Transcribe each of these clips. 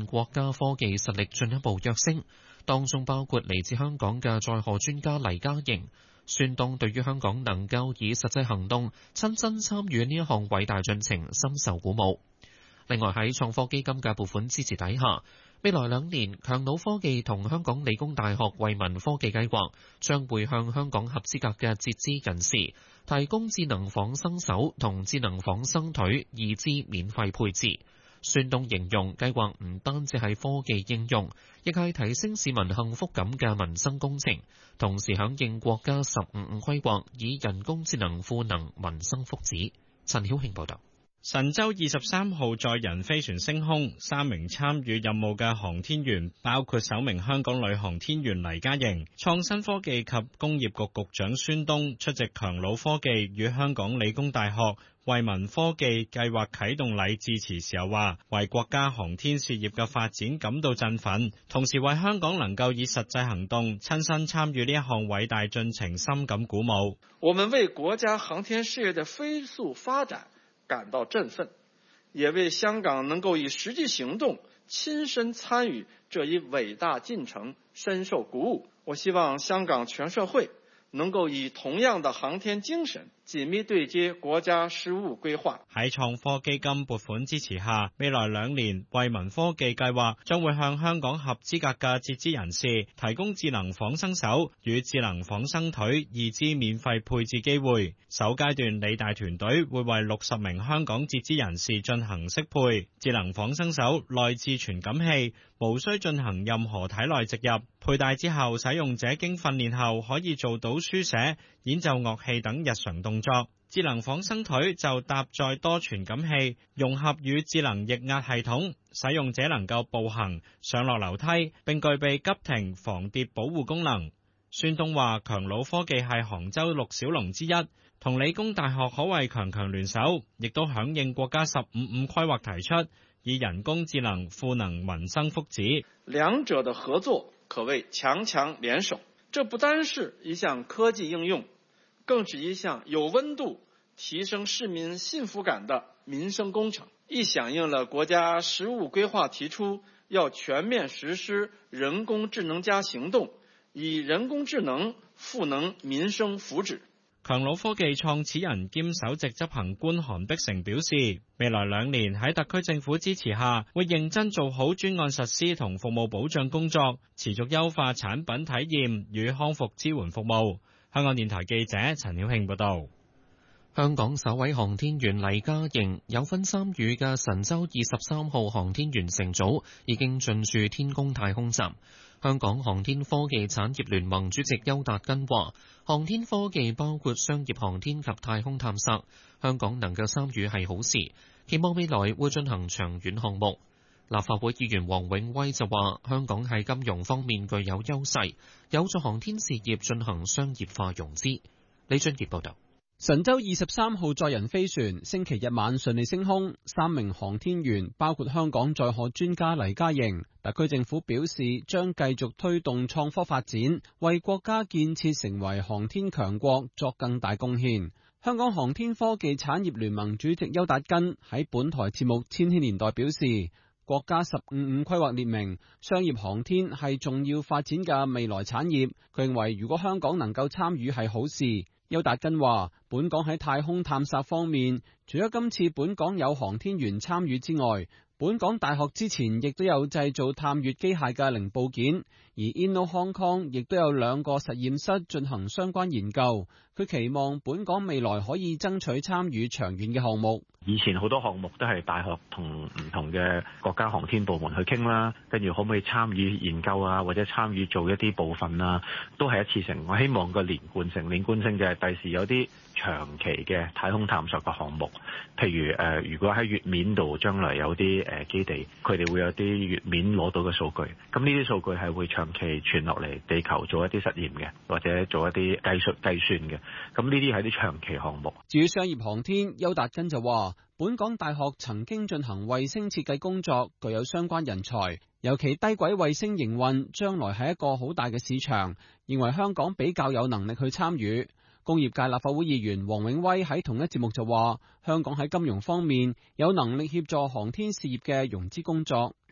現國家科技實力進一步躍升，當中包括嚟自香港嘅載荷專家黎嘉瑩。孫東對於香港能夠以實際行動親身參與呢一項偉大進程深受鼓舞。另外喺創科基金嘅撥款支持底下，未來2年強腦科技同香港理工大學惠民科技計劃將會向香港合資格嘅截肢人士提供智能仿生手同智能仿生腿義肢免費配置。孫東形容計劃唔單止係科技應用，亦係提升市民幸福感嘅民生工程，同時響應國家15規劃，以人工智能賦能民生福祉。陳曉慶報道。 神舟23號載人飛船升空，3名參與任務嘅航天員包括首名香港女航天員黎嘉瑩。創新科技及工業局局長孫東出席強腦科技與香港理工大學惠民科技計劃啟動禮致辭時候話，為國家航天事業嘅發展感到振奮，同時為香港能夠以實際行動親身參與呢一項偉大進程深感鼓舞。 我們為國家航天事業的飛速發展感到振奮，也為香港能夠以實際行動親身參與這一偉大進程深受鼓舞。我希望香港全社會能夠以同樣的航天精神緊密對接國家十五規劃。 喺創科基金撥款支持下，未來2年惠民科技計劃將會向香港合資格嘅截肢人士提供智能仿生手與智能仿生腿義肢免費配置機會。首階段理大團隊會為60名香港截肢人士進行適配。智能仿生手內置傳感器，無需進行任何體內植入，佩戴之後使用者經訓練後可以做到書寫、演奏樂器等日常動作。智能仿生腿就搭載多傳感器，融合與智能液壓系統，使用者能夠步行、上落樓梯，並具備急停防跌保護功能。孫東話：強腦科技係杭州6小龍之一，同理工大學可謂強強聯手，亦都響應國家15規劃提出，以人工智能賦能民生福祉。 兩者的合作可謂強強聯手，這不單是一項科技應用，更是一項有溫度、提升市民幸福感的民生工程，亦響應了國家15規劃提出要全面實施人工智能加行動，以人工智能賦能民生福祉。 強腦科技創始人兼首席執行官韓碧成表示，未來2年喺特區政府支持下，會認真做好專案實施同服務保障工作，持續優化產品體驗與康復支援服務。香港電台記者陳曉慶報道。 香港首位航天員黎嘉瑩有份參與嘅神舟23號航天員乘組已經進駐天宮太空站。香港航天科技產業聯盟主席邱達根話，航天科技包括商業航天及太空探索，香港能夠參與係好事，期望未來會進行長遠項目。立法會議員王永威就話，香港喺金融方面具有優勢，有助航天事業進行商業化融資。李俊傑報道。 神舟23號載人飛船星期日晚順利升空，3名航天員包括香港載荷專家黎嘉瑩。特區政府表示將繼續推動創科發展，為國家建設成為航天強國作更大貢獻。香港航天科技產業聯盟主席邱達根喺本台節目《千禧年代》表示，國家15規劃列明商業航天係重要發展嘅未來產業，佢認為如果香港能夠參與係好事。邱達根話，本港喺太空探索方面，除咗今次本港有航天員參與之外，本港大學之前亦都有製造探月機械嘅零部件，而 Inno Hong Kong 亦都有2個實驗室進行相關研究。佢期望本港未來可以爭取參與長遠嘅項目。 以前好多項目都係大學同唔同嘅國家航天部門去傾啦，跟住可唔可以參與研究啊，或者參與做一啲部分啊，都係一次性。我希望個連貫性嘅第時有啲長期嘅太空探索嘅項目，譬如如果喺月面度將來有啲基地，佢哋會有啲月面攞到嘅數據，咁呢啲數據係會長期傳落嚟地球做一啲實驗嘅，或者做一啲計算嘅，咁呢啲係啲長期項目。 至於商業航天，邱達根就話，本港大學曾經進行衛星設計工作，具有相關人才，尤其低軌衛星營運將來係一個好大嘅市場，認為香港比較有能力去參與。工業界立法會議員王永威喺同一節目就話，香港喺金融方面有能力協助航天事業嘅融資工作。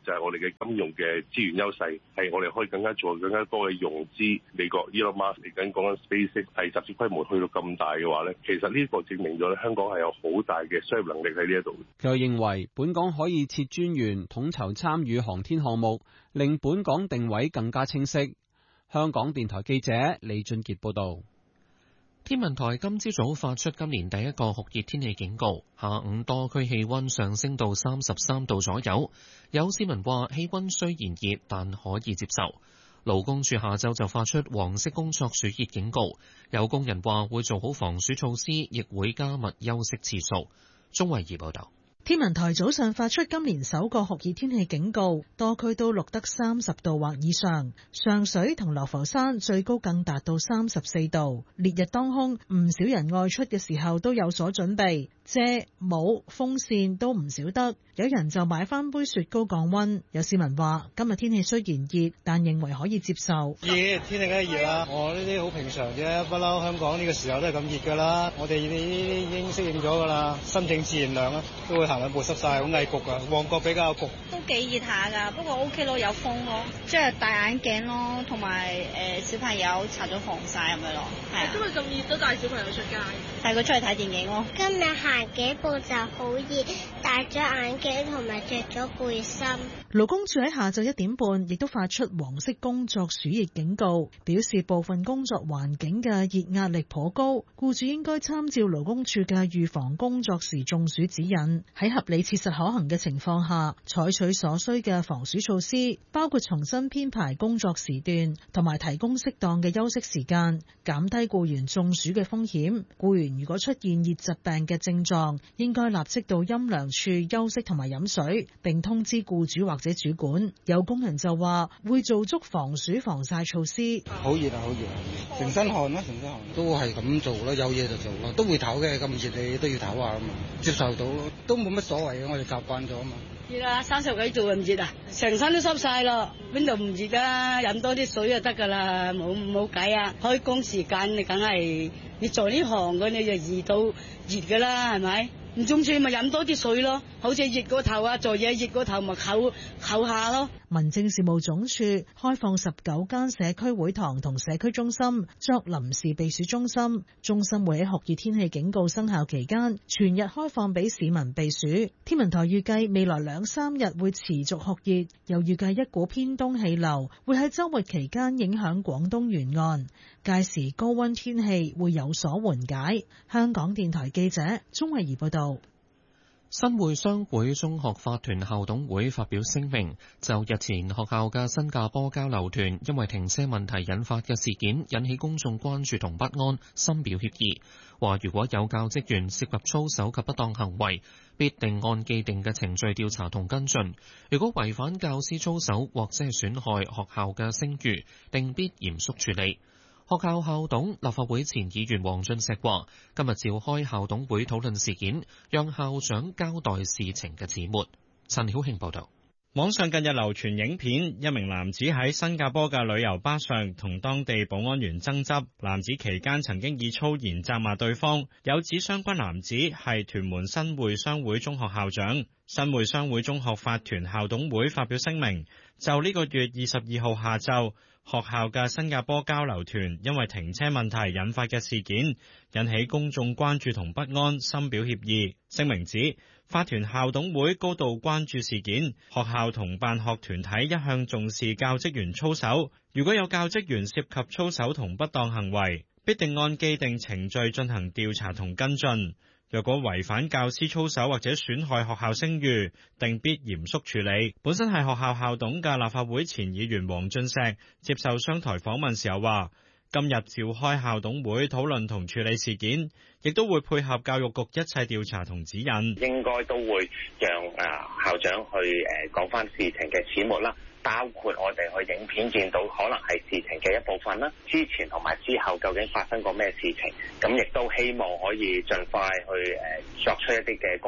就係我哋嘅金融嘅資源優勢，係我哋可以更加做更加多嘅融資。美國 Elon Musk 嚟緊講緊 SpaceX 係集資規模去到咁大嘅話咧，其實呢個證明咗咧香港係有好大嘅商業能力喺呢一度。 佢又認為本港可以設專員統籌參與航天項目，令本港定位更加清晰。香港電台記者李俊傑報道。 天文台今朝早發出今年第一個酷熱天氣警告，下午多區氣溫上升到33度左右。有市民話氣溫雖然熱，但可以接受。勞工處下晝就發出黃色工作暑熱警告，有工人話會做好防暑措施，亦會加密休息次數。鍾慧儀報道。 天文台早上發出今年首個酷熱天氣警告，多區都錄得30度或以上，上水同流浮山最高更達到34度。烈日當空，唔少人外出嘅時候都有所準備，遮、帽、風扇都唔少得。有人就買翻杯雪糕降溫。有市民話今日天氣雖然熱，但認為可以接受。 熱，天氣梗係熱啦，我呢啲好平常啫，不嬲香港呢個時候都係咁熱噶啦，我哋呢啲已經適應咗噶啦，心靜自然涼啊，都會行兩步濕晒，好翳焗噶，旺角比較焗。 都幾熱下噶，不過 OK 咯，有風咯，即係戴眼鏡咯，同埋小朋友搽咗防曬咁樣咯。係啊，今日咁熱都帶小朋友出街，帶佢出去睇電影咯。 今日行幾步就好熱，戴咗眼鏡同埋着咗背心。 勞工處喺下晝1點半亦都發出黃色工作暑熱警告，表示部分工作環境嘅熱壓力頗高，僱主應該參照勞工處嘅預防工作時中暑指引，喺合理切實可行嘅情況下，採取所需嘅防暑措施，包括重新編排工作時段，同埋提供適當嘅休息時間，減低僱員中暑嘅風險。僱員如果出現熱疾病嘅症狀，應該立即到陰涼處休息同埋飲水，並通知僱主或者主管。有工人就話會做足防暑防曬措施。 好熱啊，好熱啊，成身汗啦，成身汗都係咁做咯，有嘢就做咯，都會唞嘅，咁熱你都要唞下啊嘛，接受到咯，都冇乜所謂嘅，我哋習慣咗啊嘛。 熱啊，30幾度唔熱啊，成身都濕晒咯，邊度唔熱啊？飲多啲水就得噶啦，冇計啊！開工時間你梗係你做呢行嘅你就熱到熱噶啦，係咪？唔中暑咪飲多啲水咯，好似熱個頭啊，做嘢熱個頭咪唞下咯。 民政事務總署開放19間社區會堂同社區中心作臨時避暑中心，中心會喺酷熱天氣警告生效期間全日開放俾市民避暑。天文台預計未來2-3日會持續酷熱，又預計一股偏東氣流會喺週末期間影響廣東沿岸，屆時高溫天氣會有所緩解。香港電台記者鍾慧儀報道。 新會商會中學法團校董會發表聲明，就日前學校嘅新加坡交流團因為停車問題引發嘅事件引起公眾關注同不安，深表歉意。話如果有教職員涉及操守及不當行為，必定按既定嘅程序調查同跟進。如果違反教師操守或者係損害學校嘅聲譽，定必嚴肅處理。學校校董、立法會前議員黃俊碩話：今日召開校董會討論事件，讓校長交代事情嘅始末。陳曉慶報導。 網上近日流傳影片，一名男子喺新加坡嘅旅遊巴上同當地保安員爭執，男子期間曾經以粗言責罵對方，有指相關男子係屯門新會商會中學校長。新會商會中學法團校董會發表聲明，就呢個月22號下晝學校嘅新加坡交流團因為停車問題引發嘅事件，引起公眾關注同不安，深表歉意。聲明指，法團校董會高度關注事件，學校同辦學團體一向重視教職員操守，如果有教職員涉及操守同不當行為，必定按既定程序進行調查同跟進。若果違反教師操守或者損害學校聲譽，定必嚴肅處理。本身係學校校董嘅立法會前議員黃俊碩接受商台訪問時候話，今日召開校董會討論同處理事件，亦都會配合教育局一切調查同指引， 應該都會讓校長去講翻事情嘅始末啦。包括我哋去影片見到可能係事情嘅一部分啦，之前同埋之後究竟發生過咩事情，咁亦都希望可以盡快去作出一啲嘅公佈，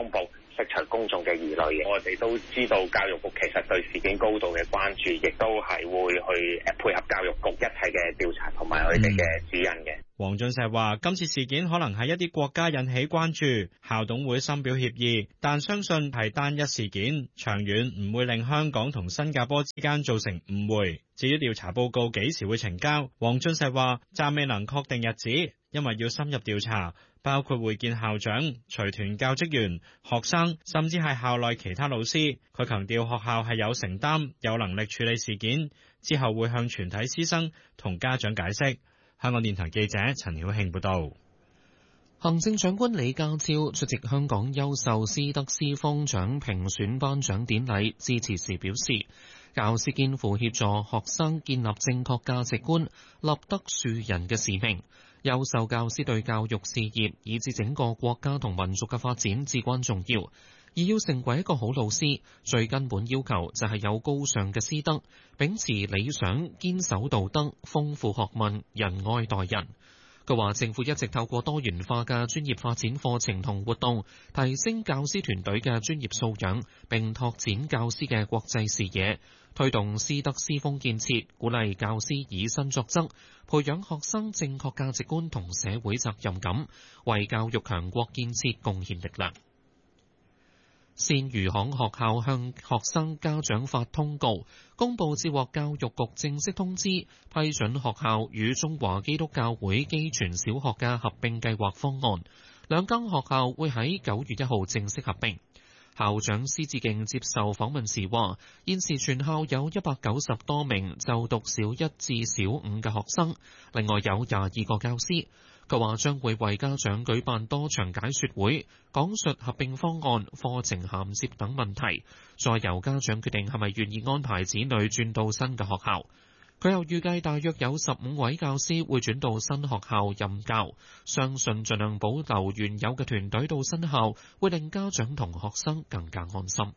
釋除公眾嘅疑慮嘅。我哋都知道教育局其實對事件高度嘅關注，亦都係會去配合教育局一切嘅調查同埋佢哋嘅指引嘅。 黃俊碩話：今次事件可能係一啲國家引起關注，校董會深表歉意，但相信係單一事件，長遠唔會令香港同新加坡之間造成誤會。至於調查報告幾時會呈交，黃俊碩話暫未能確定日子，因為要深入調查，包括會見校長、隨團教職員、學生，甚至係校內其他老師。佢強調學校係有承擔、有能力處理事件，之後會向全體師生同家長解釋。香港電台記者陳曉慶報道。 行政長官李家超出席香港優秀師德師風獎評選頒獎典禮致辭時表示，教師肩負協助學生建立正確價值觀、立德樹人嘅使命。優秀教師對教育事業以至整個國家同民族嘅發展至關重要。而要成為一個好老師，最根本要求就係有高尚嘅師德，秉持理想，堅守道德，豐富學問，仁愛待人。佢話政府一直透過多元化嘅專業發展課程同活動，提升教師團隊嘅專業素養，並拓展教師嘅國際視野，推動師德師風建設，鼓勵教師以身作則，培養學生正確價值觀同社會責任感，為教育強國建設貢獻力量。鮮魚行學校向學生家長發通告，公佈接獲教育局正式通知，批准學校與中華基督教會基全小學嘅合併計劃方案。兩間學校會喺9月1號正式合併。校長施志敬接受訪問時話，現時全校有190多名就讀小1至小5嘅學生，另外有22個教師。佢話將會為家長舉辦多場解說會，講述合併方案、課程銜接等問題，再由家長決定係咪願意安排子女轉到新嘅學校。佢又預計大約有15位教師會轉到新學校任教，相信盡量保留原有嘅團隊到新校，會令家長同學生更加安心。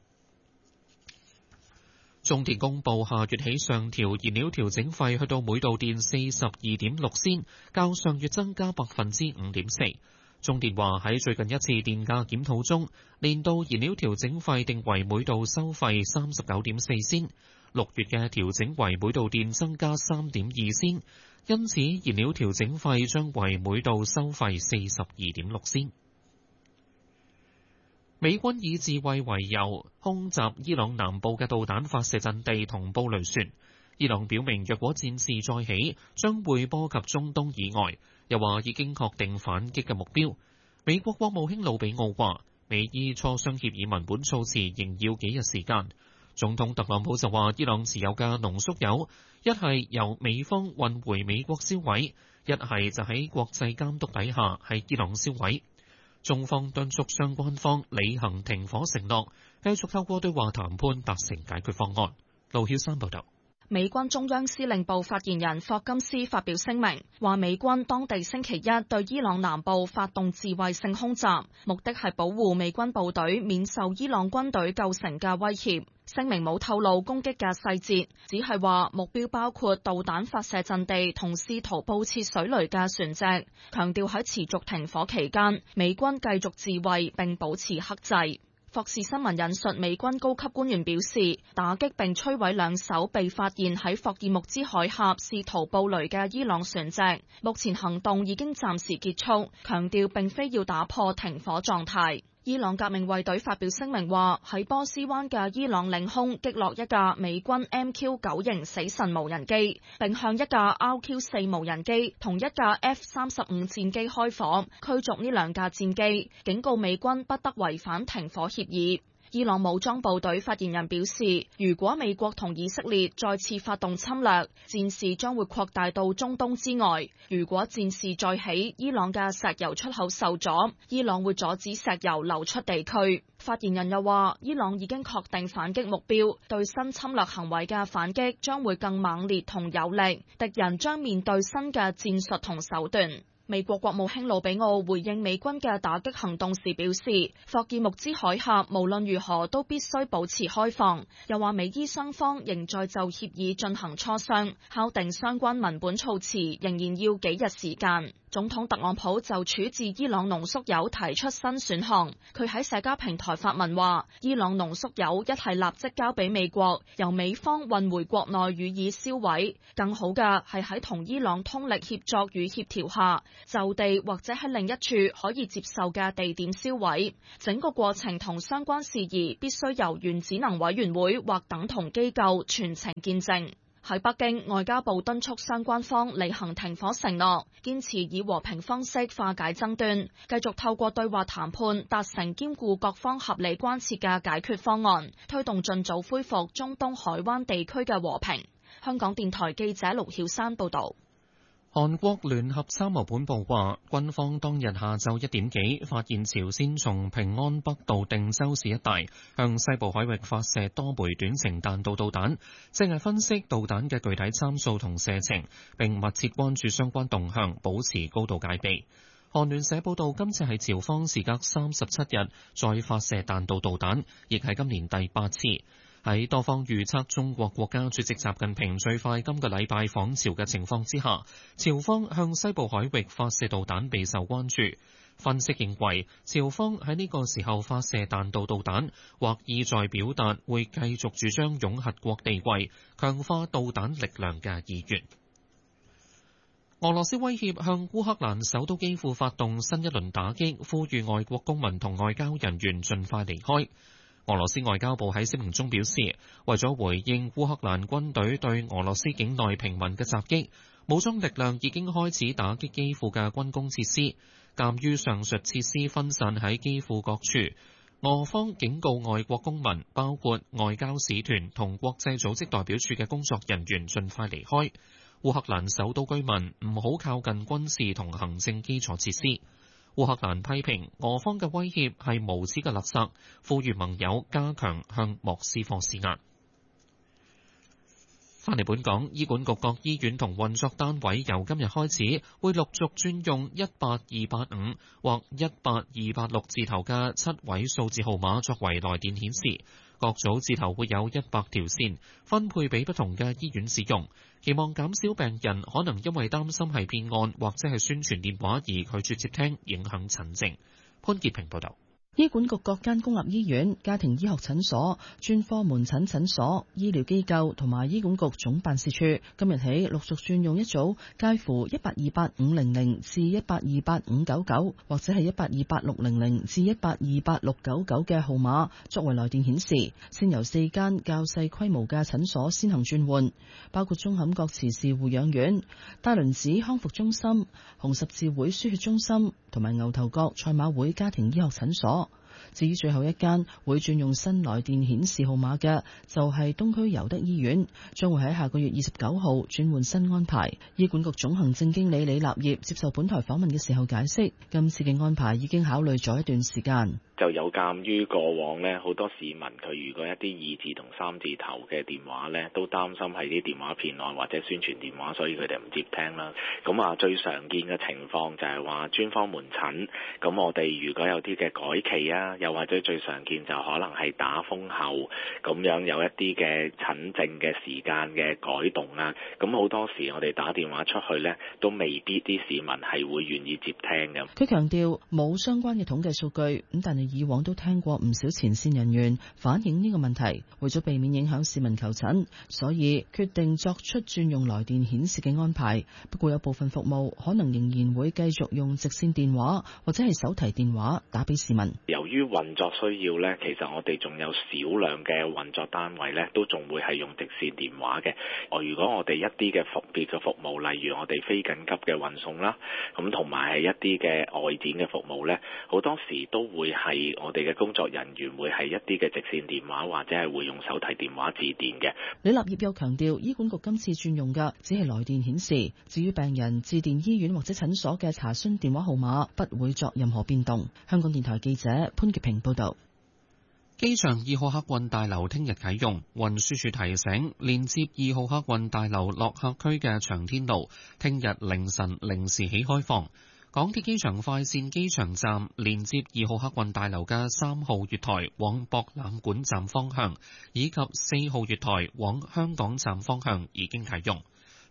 中電公佈下月起上調燃料調整費，去到每度電42.6仙，較上月增加5.4%。中電話喺最近一次電價檢討中，年度燃料調整費定為每度收費39.4仙，6月嘅調整為每度電增加3.2仙，因此燃料調整費將為每度收費42.6仙。美軍以自衛為由空襲伊朗南部嘅導彈發射陣地同布雷船。伊朗表明，若果戰事再起，將會波及中東以外，又話已經確定反擊嘅目標。美國國務卿魯比奧話，美伊磋商協議文本措辭仍要幾日時間。總統特朗普就話，伊朗持有嘅濃縮鈾，一係由美方運回美國銷毀，一係就喺國際監督底下喺伊朗銷毀。中方敦促相關方履行停火承諾，繼續透過對話談判達成解決方案。盧曉山報道。 美軍中央司令部發言人霍金斯發表聲明，話美軍當地星期一對伊朗南部發動自衛性空襲，目的係保護美軍部隊免受伊朗軍隊構成嘅威脅。聲明冇透露攻擊嘅細節，只係話目標包括導彈發射陣地同試圖佈設水雷嘅船隻，強調喺持續停火期間，美軍繼續自衛並保持克制。霍士新聞引述美軍高級官員表示，打擊並摧毀2艘被發現喺霍爾木茲海峽試圖布雷嘅伊朗船隻，目前行動已經暫時結束，強調並非要打破停火狀態。伊朗革命衛隊發表聲明話，喺波斯灣嘅伊朗領空擊落一架美軍 MQ-9 型死神無人機，並向一架 RQ-4 無人機同一架 F-35 戰機開火，驅逐呢2架戰機，警告美軍不得違反停火協議。伊朗武裝部隊發言人表示，如果美國同以色列再次發動侵略，戰事將會擴大到中東之外。如果戰事再起，伊朗嘅石油出口受阻，伊朗會阻止石油流出地區。發言人又話，伊朗已經確定反擊目標，對新侵略行為嘅反擊將會更猛烈同有力，敵人將面對新嘅戰術同手段。美國國務卿魯比奧回應美軍嘅打擊行動時表示，霍爾木茲海峽無論如何都必須保持開放，又話美伊雙方仍在就協議進行磋商，敲定相關文本措辭仍然要幾日時間。 總統特朗普就處置伊朗濃縮鈾提出新選項，佢喺社交平台發文話，伊朗濃縮鈾一係立即交俾美國，由美方運回國內予以銷毀，更好嘅係喺同伊朗通力協作與協調下，就地或者喺另一處可以接受嘅地點銷毀。整個過程同相關事宜必須由原子能委員會或等同機構全程見證。喺北京，外交部敦促相關方履行停火承諾，堅持以和平方式化解爭端，繼續透過對話談判達成兼顧各方合理關切嘅解決方案，推動盡早恢復中東海灣地區嘅和平。香港電台記者盧曉山報導。 韓國聯合參謀本部話，軍方當日下晝1點幾發現朝鮮從平安北道定州市一帶向西部海域發射多枚短程彈道導彈，正係分析導彈嘅具體參數同射程，並密切關注相關動向，保持高度戒備。韓聯社報道，今次係朝方時隔37日再發射彈道導彈，亦係今年第8次。喺多方預測中國國家主席習近平最快今個禮拜訪朝嘅情況之下，朝方向西部海域發射導彈備受關注。分析認為，朝方喺呢個時候發射彈道導彈，或意在表達會繼續主張擁核國地位、強化導彈力量嘅意願。俄羅斯威脅向烏克蘭首都基輔發動新一輪打擊，呼籲外國公民同外交人員盡快離開。俄羅斯外交部喺聲明中表示，為咗回應烏克蘭軍隊對俄羅斯境內平民嘅襲擊，武裝力量已經開始打擊基輔嘅軍工設施。鑑於上述設施分散喺基輔各處，俄方警告外國公民，包括外交使團同國際組織代表處嘅工作人員盡快離開。烏克蘭首都居民唔好靠近軍事同行政基礎設施。烏克蘭批評俄方嘅威脅係無恥嘅勒索，呼籲盟友加強向莫斯科施壓。翻嚟本港，醫管局各醫院同運作單位由今日開始會陸續轉用18285或18286字頭嘅7位數字號碼作為來電顯示，各組字頭會有100條線，分配俾不同嘅醫院使用，期望減少病人可能因為擔心係騙案或者係宣傳電話而拒絕接聽，影響診症。潘潔平報導。 醫管局各間公立醫院、家庭醫學診所、專科門診診所、醫療機構同埋醫管局總辦事處今日起陸續轉用一組介乎1828500至1828599或者係1828600至1828699嘅號碼作為來電顯示，先由4間較細規模嘅診所先行轉換，包括鐘坎角慈氏護養院、大輪子康復中心、紅十字會輸血中心同埋牛頭角賽馬會家庭醫學診所。至於最後一間會轉用新來電顯示號碼嘅，就係東區尤德醫院，將會喺下個月29號轉換新安排。醫管局總行政經理李立業接受本台訪問嘅時候解釋，今次嘅安排已經考慮咗一段時間。 就有鑑於過往呢，好多市民佢如果一啲2字同3字頭嘅電話呢，都擔心係啲電話騙案或者宣傳電話，所以佢哋唔接聽啦。咁最常見嘅情況就係話專科門診，咁我哋如果有啲嘅改期啊，又或者最常見就可能係打風後咁樣有一啲嘅診症嘅時間嘅改動啊，咁好多時我哋打電話出去呢，都未必啲市民係會願意接聽嘅。 佢強調冇相關嘅統計數據，咁但係以往都聽過唔少前線人員反映呢個問題，為咗避免影響市民求診，所以決定作出轉用來電顯示嘅安排。不過有部分服務可能仍然會繼續用直線電話或者係手提電話打俾市民。 由於運作需要呢，其實我哋仲有少量嘅運作單位呢，都仲會係用直線電話嘅。如果我哋一啲嘅別嘅服務，例如我哋非緊急嘅運送啦，咁同埋係一啲嘅外展嘅服務呢，好多時都會係我哋嘅工作人員會係一啲嘅直線電話或者係會用手提電話致電嘅。 李立業又強調，醫管局今次轉用嘅只係來電顯示，至於病人致電醫院或者診所嘅查詢電話號碼，不會作任何變動。香港電台記者潘潔平報道。 機場2號客運大樓聽日啟用，運輸署提醒，連接2號客運大樓落客區嘅長天路，聽日凌晨0時起開放。港鐵機場快線機場站連接2號客運大樓嘅3號月台往博覽館站方向，以及4號月台往香港站方向已經啟用。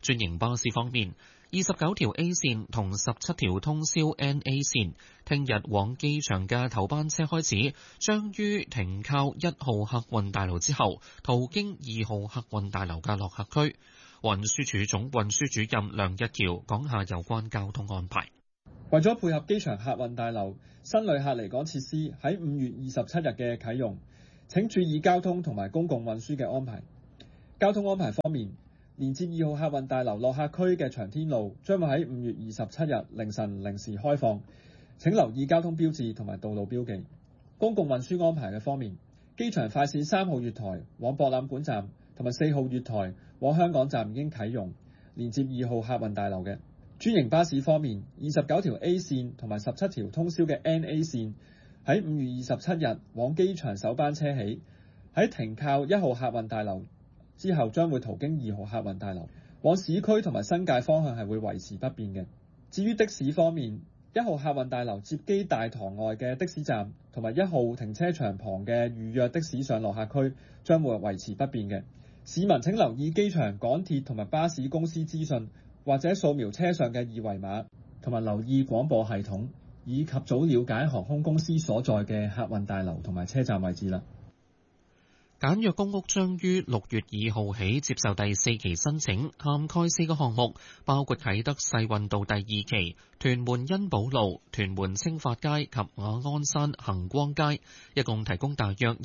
專營巴士方面，29條 A 線同17條通宵 NA 線，聽日往機場嘅頭班車開始，將於停靠1號客運大樓之後，途經2號客運大樓嘅落客區。運輸署總運輸主任梁日橋講下有關交通安排。 為咗配合機場客運大樓新旅客離港設施喺5月27日嘅啟用，請注意交通同埋公共運輸嘅安排。交通安排方面，連接2號客運大樓落客區嘅長天路將會喺5月27日凌晨0時開放，請留意交通標誌同埋道路標記。公共運輸安排嘅方面，機場快線3號月台往博覽館站同埋4號月台往香港站已經啟用，連接2號客運大樓嘅。專營巴士方面，29條 A 線同埋17條通宵嘅 NA 線喺5月27日往機場首班車起，喺停靠1號客運大樓之後將會途經2號客運大樓，往市區同埋新界方向係會維持不變嘅。至於的士方面，1號客運大樓接機大堂外嘅的士站同埋1號停車場旁嘅預約的士上落客區將會維持不變嘅。市民請留意機場、港鐵同埋巴士公司資訊，或者掃描車上嘅二維碼，同埋留意廣播系統，以及早了解航空公司所在嘅客運大樓同埋車站位置啦。 簡約公屋將於6月2號起接受第4期申請，涵蓋4個項目，包括啟德世運道第2期、屯門恩寶路、屯門青發街及馬鞍山恒光街，一共提供大約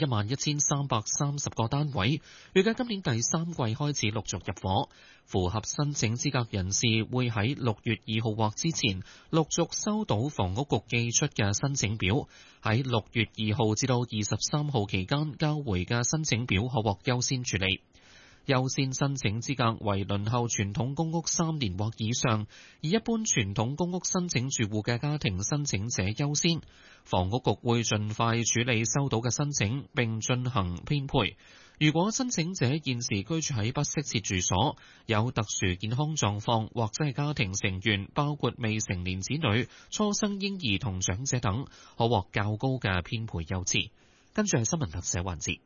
11,330個單位，預計今年第3季開始陸續入伙。符合申請資格人士會喺6月2號或之前陸續收到房屋局寄出嘅申請表，喺6月2號至到23號期間交回嘅申請表可獲優先處理。優先申請資格為輪候傳統公屋3年或以上，而一般傳統公屋申請住戶嘅家庭申請者優先。房屋局會盡快處理收到嘅申請並進行編配。如果申請者現時居住喺不適切住所，有特殊健康狀況或者係家庭成員包括未成年子女、初生嬰兒同長者等，可獲較高嘅編配優次。跟住係新聞特寫環節。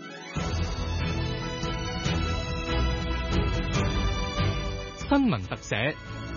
新聞特寫。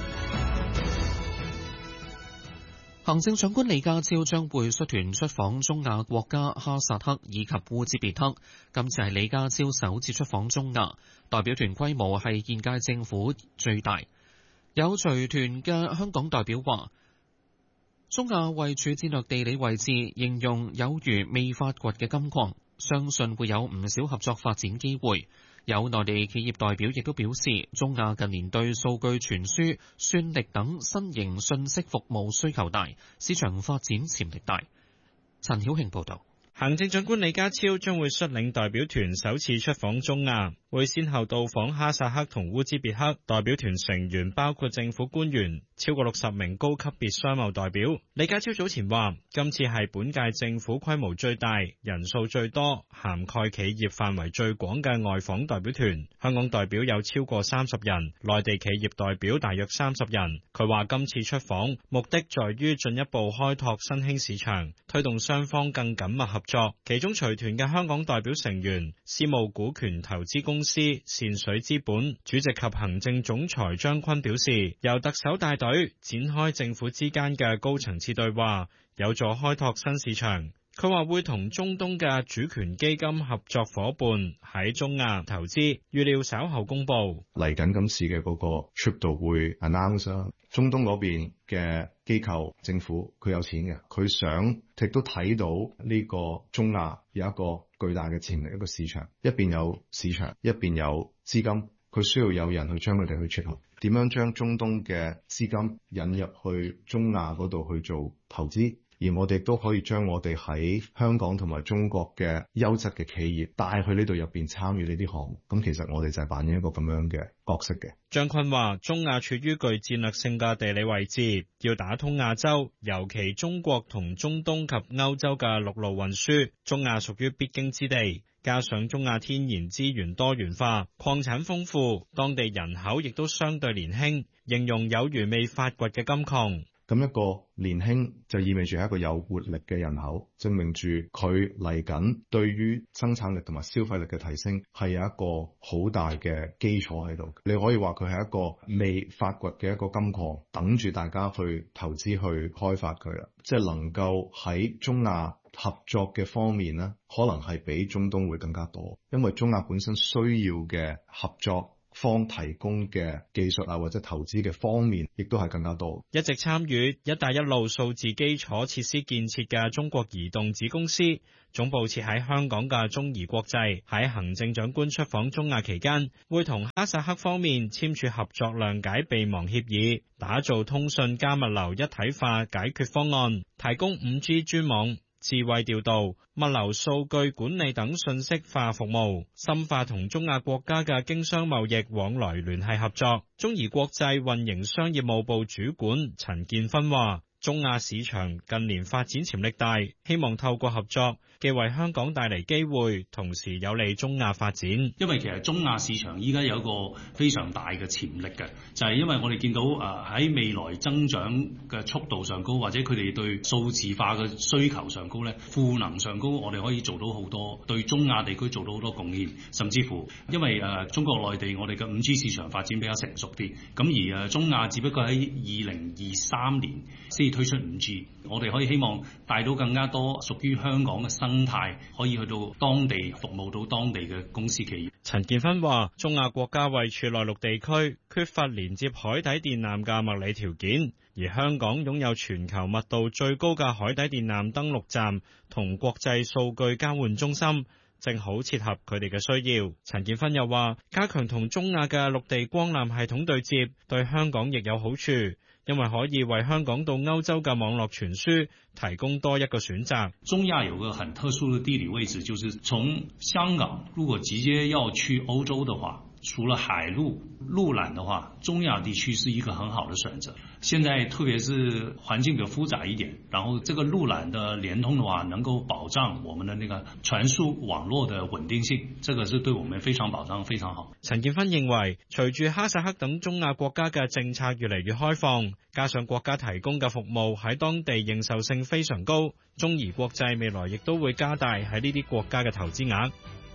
行政長官李家超將會率團出訪中亞國家哈薩克以及烏茲別克，今次係李家超首次出訪中亞，代表團規模係現屆政府最大。有隨團嘅香港代表話，中亞位處戰略地理位置，形容有如未發掘嘅金礦，相信會有唔少合作發展機會。有內地企業代表亦都表示，中亞近年對數據傳輸、算力等新型信息服務需求大，市場發展潛力大。陳曉慶報導。 行政長官李家超將會率領代表團首次出訪中亞，會先後到訪哈薩克同烏茲別克。代表團成員包括政府官員，超過60名高級別商貿代表。李家超早前話，今次係本屆政府規模最大、人數最多、涵蓋企業範圍最廣嘅外訪代表團。香港代表有超過30人，內地企業代表大約30人。佢話今次出訪目的在於進一步開拓新興市場，推動雙方更緊密合作。其中隨團嘅香港代表成員，私募股權投資公司善水資本主席及行政總裁張坤表示，由特首帶隊展開政府之間嘅高層次對話，有助開拓新市場。佢話會同中東嘅主權基金合作夥伴喺中亞投資，預料稍後公佈。 嚟緊今次嘅嗰個 trip 度會 announce 中東嗰邊嘅機構政府，佢有錢嘅，佢想亦都睇到呢個中亞有一個巨大嘅潛力，一個市場，一邊有市場，一邊有資金，佢需要有人去將佢哋去撮合，點樣將中東嘅資金引入去中亞嗰度去做投資。而我哋都可以將我哋喺香港同埋中國嘅優質嘅企業帶去呢度入邊參與呢啲項目，咁其實我哋就係扮演一個咁樣嘅角色嘅。 張坤話：中亞處於具戰略性嘅地理位置，要打通亞洲，尤其中國同中東及歐洲嘅陸路運輸，中亞屬於必經之地。加上中亞天然資源多元化，礦產豐富，當地人口亦都相對年輕，形容有如未發掘嘅金礦。 咁一個年輕就意味住係一個有活力嘅人口，證明住佢嚟緊對於生產力同埋消費力嘅提升係有一個好大嘅基礎喺度。你可以話佢係一個未發掘嘅一個金礦，等住大家去投資去開發佢啦。即係能夠喺中亞合作嘅方面呢，可能係比中東會更加多，因為中亞本身需要嘅合作方提供嘅技術啊或者投資嘅方面，亦都係更加多。 一直參與一帶一路數字基礎設施建設嘅中國移動子公司，總部設喺香港嘅中移國際，喺行政長官出訪中亞期間，會同哈薩克方面簽署合作諒解備忘協議，打造通訊加物流一體化解決方案，提供 5G 專網、智慧調度、物流數據管理等信息化服務，深化同中亞國家嘅經商貿易往來聯繫合作。中移國際運營商業務部主管陳建芬話，中亞市場近年發展潛力大，希望透過合作，既為香港帶嚟機會，同時有利中亞發展。 因為其實中亞市場依家有一個非常大嘅潛力嘅，就係因為我哋見到喺未來增長嘅速度上高，或者佢哋對數字化嘅需求上高咧，賦能上高，我哋可以做到好多，對中亞地區做到好多貢獻，甚至乎因為中國內地我哋嘅 5G 市場發展比較成熟啲，咁而中亞只不過喺2023年先推出 5G， 我哋可以希望帶到更加多屬於香港嘅生態，可以去到當地服務到當地嘅公司企業。 陳建芬話，中亞國家位處內陸地區，缺乏連接海底電纜嘅物理條件，而香港擁有全球密度最高嘅海底電纜登陸站同國際數據交換中心，正好切合佢哋嘅需要。陳建芬又話，加強同中亞嘅陸地光纜系統對接，對香港亦有好處，因為可以為香港到歐洲嘅網絡傳輸提供多一個選擇。 中亞有個很特殊的地理位置，就是從香港如果直接要去歐洲的話，除了海路陸纜的話，中亞地區是一個很好的選擇。現在特別是環境比較複雜一點，然後這個陸纜的連通的話，能夠保障我們的那個傳輸網絡的穩定性，這個是對我們非常保障，非常好。 陳建芬認為，隨住哈薩克等中亞國家嘅政策越嚟越開放，加上國家提供嘅服務喺當地認受性非常高，中移國際未來亦都會加大喺呢啲國家嘅投資額。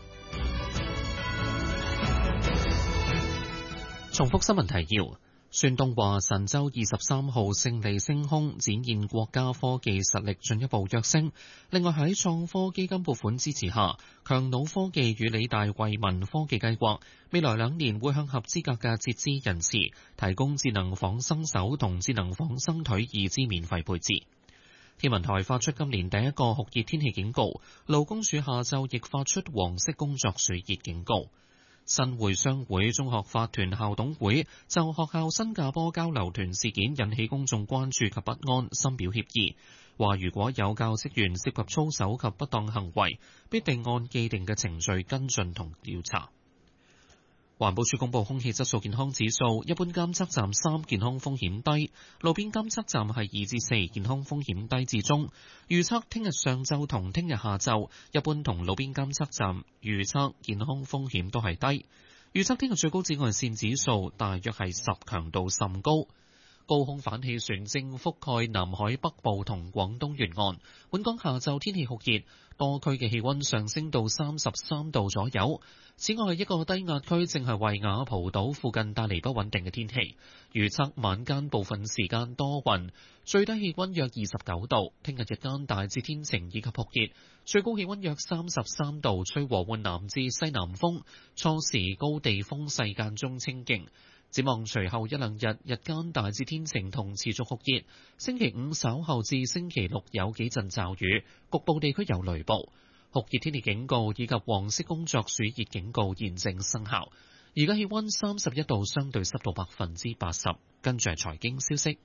重複新聞提要。孫東話：神舟23號勝利升空，展現國家科技實力進一步躍升。另外喺創科基金撥款支持下，強腦科技與理大惠民科技計劃未來2年會向合資格嘅截肢人士提供智能仿生手同智能仿生腿義肢免費配置。天文台發出今年第一個酷熱天氣警告，勞工處下晝亦發出黃色工作暑熱警告。新會商會中學法團校董會就學校新加坡交流團事件引起公眾關注及不安，深表歉意，話如果有教職員涉及操守及不當行為，必定按既定嘅程序跟進同調查。環保署公布空氣質素健康指數，一般監測站3，健康風險低，路邊監測站係2至4，健康風險低至中。預測聽日上晝同聽日下晝，一般同路邊監測站預測健康風險都係低。預測聽日最高紫外線指數大約係10，強度甚高。高空反氣旋正覆蓋南海北部同廣東沿岸，本港下晝天氣酷熱，多區嘅氣溫上升到33度左右。此外，一個低壓區正係為雅蒲島附近帶嚟不穩定嘅天氣。預測晚間部分時間多雲，最低氣溫約29度。聽日日間大致天晴以及酷熱，最高氣溫約33度，吹和緩南至西南風，初時高地風勢間中清勁。展望隨後1-2日，日間大致天晴同持續酷熱。星期5稍後至星期6有幾陣驟雨，局部地區有雷暴。酷熱天氣警告以及黃色工作暑熱警告現正生效。而家氣溫31度，相對濕度80%。跟住係財經消息。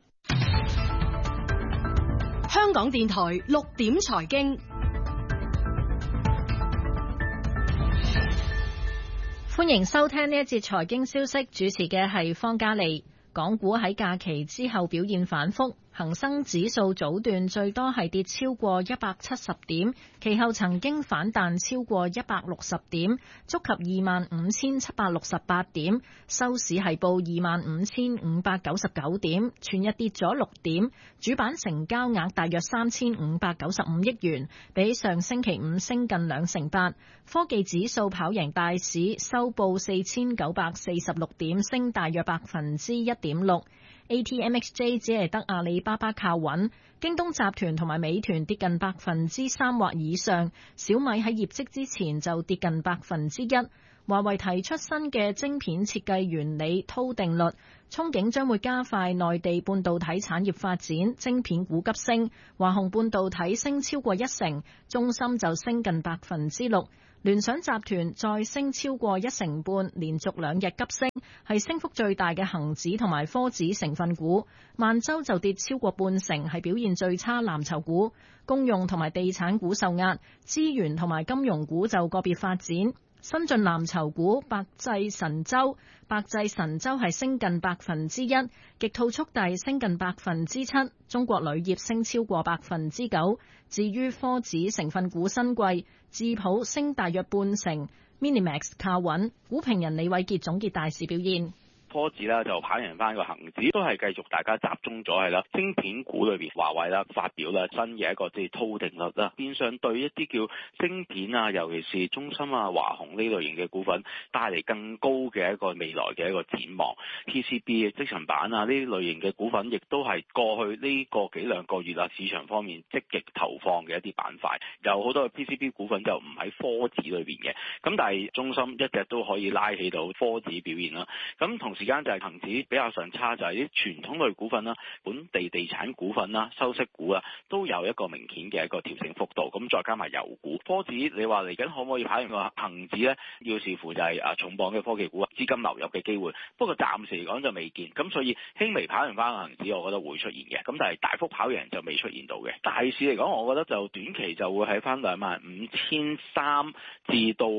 香港電台6點財經。歡迎收聽呢一節財經消息，主持嘅係方嘉利。港股喺假期之後表現反覆， 恒生指數早段最多係跌超過170點，其後曾經反彈超過160點，觸及25,768點，收市係報25,599點，全日跌咗6點，主板成交額大約3,595億元，比上星期五升近2成8。科技指數跑贏大市，收報4,946點，升大約1.6%。ATMXJ 只係得阿里巴巴靠穩，京東集團同埋美團跌近3%或以上，小米喺業績之前就跌近1%。華為提出新嘅晶片設計原理韜定律，憧憬將會加快內地半導體產業發展，晶片股急升，華虹半導體升超過1成，中芯就升近6%。聯想集團再升超過1成半，連續2日急升，係升幅最大嘅恒指同埋科指成分股。萬洲就跌超過半成，係表現最差藍籌股。公用同埋地產股受壓，資源同埋金融股就個別發展。新進藍籌股百濟神州係升近1%，極兔速遞升近7%，中國鋁業升超過9%。至於科指成分股新貴，智普升大約半成 ，Minimax 靠穩。股評人李偉傑總結大市表現。 科指啦就跑贏翻個恒指，都係繼續大家集中咗係啦，晶片股裏邊華為啦發表啦新嘅一個即係韜定律啦，變相對一啲叫晶片啊，尤其是中芯啊、華虹呢類型嘅股份帶嚟更高嘅一個未來嘅一個展望。PCB 積層板啊呢類型嘅股份，亦都係過去呢個幾兩個月啦，市場方面積極投放嘅一啲板塊，有好多嘅 PCB 股份就唔喺科指裏邊嘅，咁但係中芯一直都可以拉起到科指表現啦。咁同時間就係恒指比較上差，就係啲傳統類股份啦、本地地產股份啦、收息股啊，都有一個明顯嘅一個調整幅度。咁再加埋油股，科指你話嚟緊可唔可以跑贏個恒指呢？要視乎就係重磅嘅科技股啊，資金流入嘅機會。不過暫時嚟講就未見，咁所以輕微跑贏翻個恒指，我覺得會出現嘅。咁但係大幅跑贏就未出現到嘅。大市嚟講，我覺得就短期就會喺翻25,300至到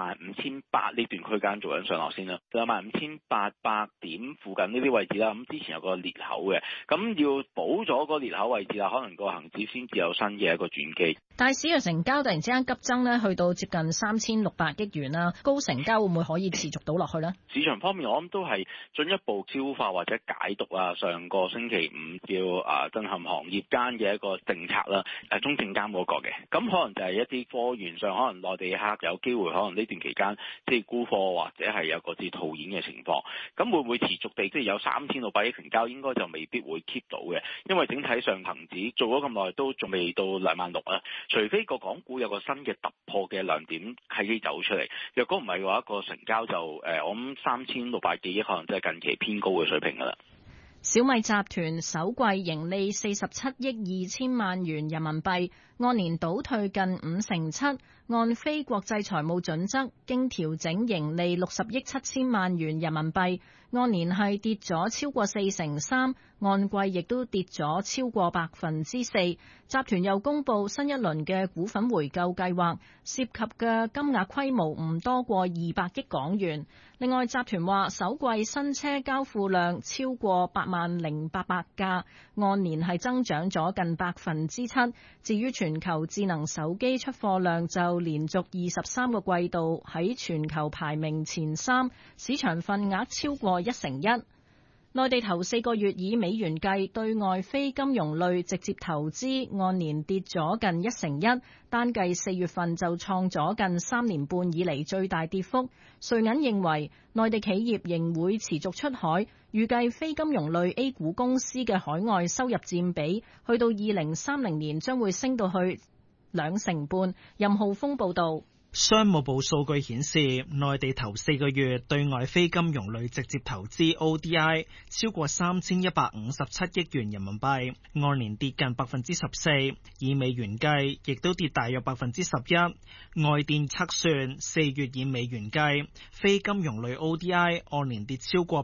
25,800呢段區間做緊上落先啦。25,800點附近呢啲位置啦，咁之前有個裂口嘅，咁要補咗個裂口位置啦，可能個恒指先至有新嘅一個轉機。 大市嘅成交突然之間急增呢，去到接近3,600億元啦，高成交會唔會可以持續到落去呢？ 市場方面，我諗都係進一步消化或者解讀啊，上個星期五叫震撼行業間嘅一個政策啦，中證監嗰個嘅，咁可能就係一啲貨源上，可能內地客有機會可能呢段期間即係沽貨或者係有個啲套現嘅情況，咁會唔會持續地即係有3,600億成交？應該就未必會 keep 到嘅，因為整體上恒指做咗咁耐都仲未到26,000啊，除非個港股有個新嘅突破嘅亮點係機走出嚟，若果唔係嘅話，個成交就我諗3,600幾億可能真係近期偏高嘅水平㗎啦。 小米集團首季盈利47億2千萬元人民幣，按年倒退近7%，按非國際財務準則，經調整盈利60億7千萬元人民幣，按年係跌咗超過3%，按季亦都跌咗超過4%。集團又公布新一輪嘅股份回購計劃，涉及嘅金額規模唔多過200億港元。另外，集團話首季新車交付量超過80800架，按年係增長咗近7%。至於全球智能手機出貨量就連續23個季度喺全球排名前3，市場份額超過1%。內地頭4個月以美元計，對外非金融類直接投資按年跌咗近1%，單計4月份就創咗近3年半以嚟最大跌幅。瑞銀認為，內地企業仍會持續出海，預計非金融類 A 股公司嘅海外收入佔比，去到2030年將會升到去2成半。任浩峰報導。 商務部數據顯示，內地頭4個月對外非金融類直接投資 ODI 超過3,157億元人民幣，按年跌近14%，以美元計亦都跌大約11%。外電測算，4月以美元計，非金融類 ODI 按年跌超過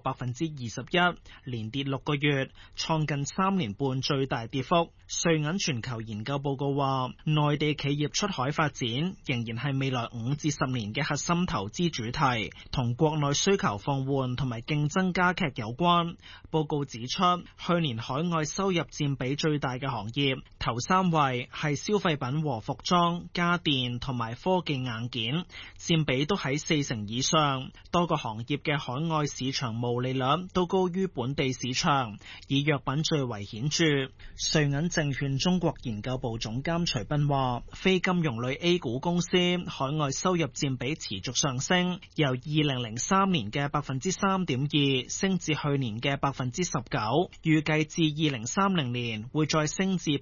21%，連跌6個月，創近3年半最大跌幅。瑞銀全球研究報告話，內地企業出海發展仍然係未來5至10年嘅核心投資主題，同國內需求放緩同埋競爭加劇有關。報告指出，去年海外收入佔比最大嘅行業，頭3位係消費品和服裝、家電同埋科技硬件，佔比都喺40%以上。多個行業嘅海外市場毛利率都高於本地市場，以藥品最為顯著。瑞銀證券中國研究部總監徐斌話，非金融類 A 股公司海外收入佔比持續上升，由2003年嘅3.2%升至去年嘅19%，預計至2030年會再升至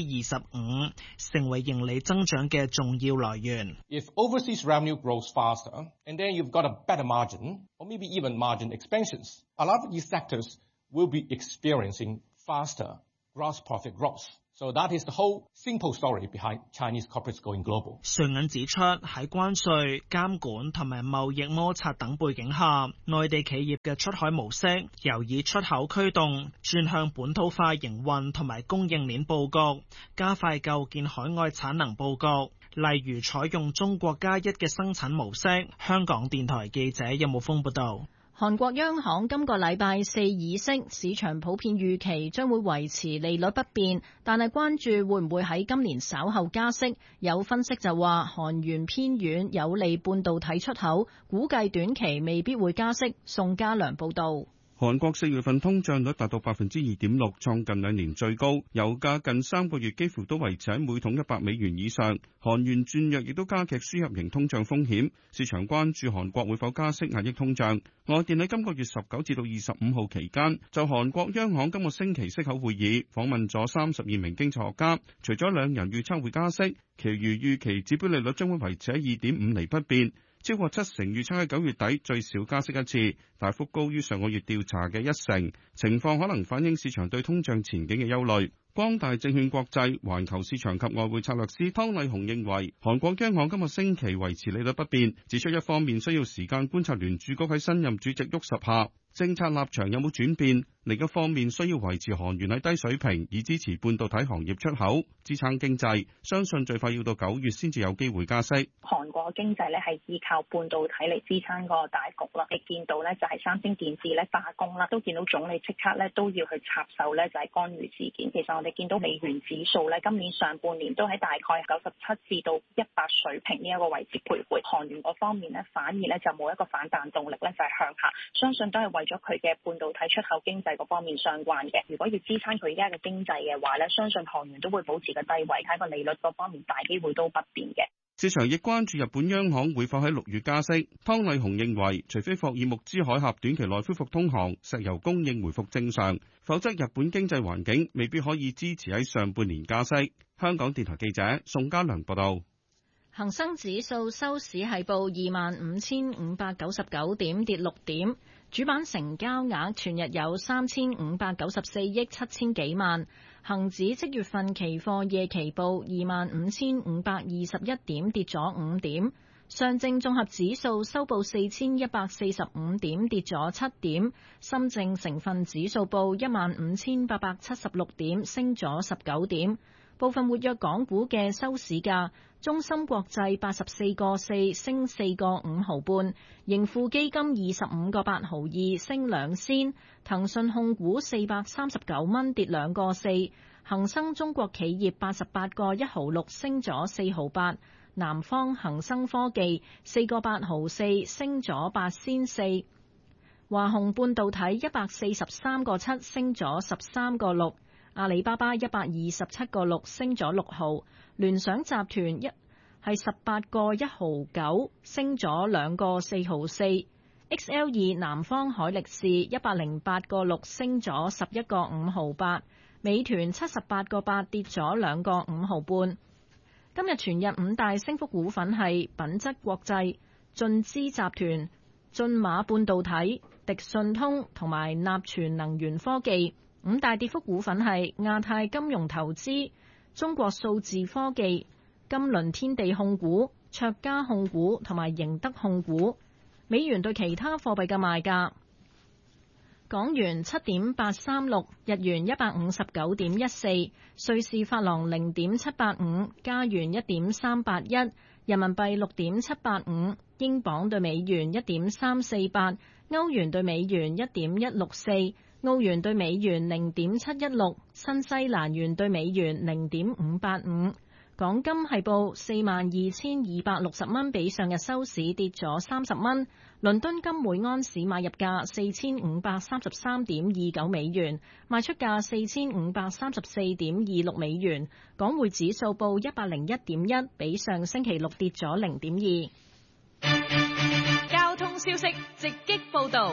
25%，成為盈利增長嘅重要來源。 If overseas revenue grows faster, and then you've got a better margin, or maybe even margin expansions, a lot of these sectors will be experiencing faster gross profit growth. So that is the whole simple story behind Chinese corporates going global. 瑞銀指出，喺關稅、監管同埋貿易摩擦等背景下，內地企業嘅出海模式由以出口驅動轉向本土化營運同埋供應鏈佈局，加快構建海外產能佈局。例如採用中國加1嘅生產模式。香港電台記者任武峰報道。 韓國央行今個禮拜4議息，市場普遍預期將會維持利率不變，但係關注會唔會喺今年稍後加息。有分析就話韓元偏軟有利半導體出口，估計短期未必會加息。宋家良報道。 韓國4月份通脹率達到 2.6%， 創近2年最高。油價近3個月幾乎都維持喺每桶100美元以上。韓元轉弱亦都加劇輸入型通脹風險。市場關注韓國會否加息壓抑通脹。外電喺今個月19至到25號期間，就韓國央行今個星期息口會議訪問咗32名經濟學家，除咗2人預測會加息，其餘預期指標利率將會維持喺 2.5 厘不變。超過7成預測喺9月底最少加息一次，大幅高於上個月調查嘅1成，情況可能反映市場對通脹前景嘅憂慮。光大證券國際環球市場及外匯策略師湯麗紅認為，韓國央行今個星期維持利率不變，指出一方面需要時間觀察聯儲局喺新任主席沃什下政策立場有冇轉變，另一方面需要維持韓元喺低水平，以支持半導體行業出口，支撐經濟。相信最快要到9月先至有機會加息。 韓國經濟咧係依靠半導體嚟支撐嗰個大局啦。你見到咧就係三星電子咧罷工啦，都見到總理即刻咧都要去插手咧，就係干預事件。其實我哋見到美元指數咧今年上半年都喺大概97至到100水平呢一個位置徘徊。韓元嗰方面咧反而咧就冇一個反彈動力咧，就係向下。相信都係為咗佢嘅半導體出口經濟嗰方面相關嘅。如果要支撐佢而家嘅經濟嘅話咧，相信韓元都會保持個低位，睇個利率嗰方面大機會都不變嘅。 市場亦關注日本央行會否喺6月加息。湯麗紅認為，除非霍爾木茲海峽短期內恢復通航，石油供應回復正常，否則日本經濟環境未必可以支持喺上半年加息。香港電台記者宋家良報道。 恒生指數收市係報25,599點，跌6點。主板成交額全日有3,594億7千幾萬。恒指即月份期貨夜期報25,521點，跌咗5點。上證綜合指數收報4,145點，跌咗7點。深證成分指數報15,876點，升咗19點。部分活躍港股嘅收市價：中芯國際84個4升4個5毫半，盈富基金25個8毫2升2仙，騰訊控股439蚊跌2個4，恒生中國企業88個1毫6升咗4毫8，南方恒生科技4個8毫4升咗8仙4，華虹半導體143個7升咗13個6。阿里巴巴127個6升咗6毫，聯想集團係18個1毫9升咗2個4毫4。XL2 南方海力士108個6升咗11個5毫8，美團78個8跌咗2個5毫半。今日全日5大升幅股份係品質國際、晉資集團、駿馬半導體、迪信通同埋納泉能源科技。5大跌幅股份係亞太金融投資、中國數字科技、金輪天地控股、卓家控股同埋盈德控股。美元對其他貨幣嘅賣價：港元7.836，日元159.14，瑞士法郎0.785，加元1.381， 人民幣6.785，英鎊對美元1.348，歐元對美元1.164，澳元對美元0.716，新西蘭元對美元0.585。港金係報42,260蚊，比上日收市跌咗30蚊。倫敦金每安士買入價4533.29美元，賣出價4534.26美元。港匯指數報101.1，比上星期六跌咗0.2。 交通消息直擊報道。